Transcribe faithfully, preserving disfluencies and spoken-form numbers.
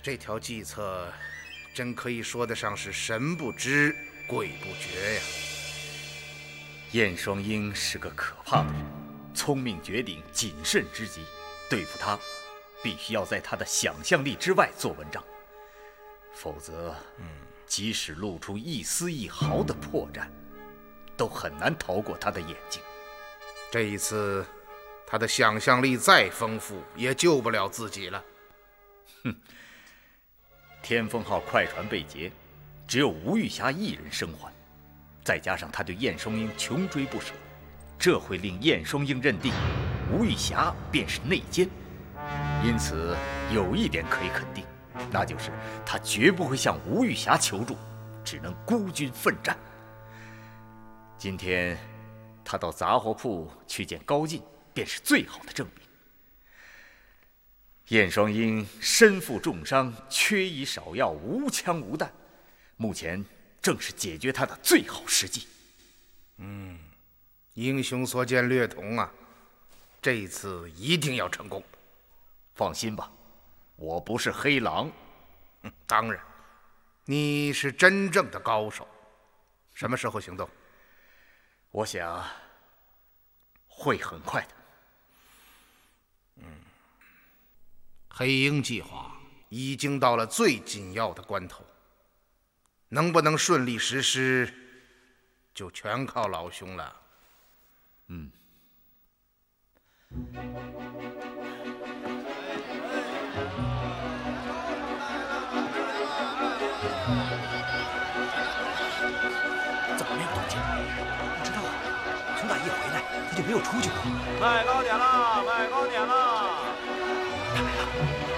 这条计策真可以说得上是神不知鬼不觉呀。 燕双鹰是个可怕的人，聪明绝顶，谨慎之极。对付他，必须要在他的想象力之外做文章，否则，嗯，即使露出一丝一毫的破绽，都很难逃过他的眼睛。 这一次，他的想象力再丰富，也救不了自己了。 哼！天风号快船被劫，只有吴玉霞一人生还，再加上他对燕双鹰穷追不舍，这会令燕双鹰认定吴玉霞便是内奸。因此，有一点可以肯定，那就是他绝不会向吴玉霞求助，只能孤军奋战。今天，他到杂货铺去见高进，便是最好的证明。燕双鹰身负重伤，缺医少药，无枪无弹，目前正是解决他的最好时机。 嗯，英雄所见略同啊，这一次一定要成功。 放心吧，我不是黑狼。 嗯，当然，你是真正的高手。什么时候行动？ 我想会很快的。 嗯，黑鹰计划已经到了最紧要的关头，能不能顺利实施，就全靠老兄了。 嗯。 怎么没有动静？不知道啊。从打一回来，他就没有出去过。 卖糕点了，卖糕点了！ 他来了。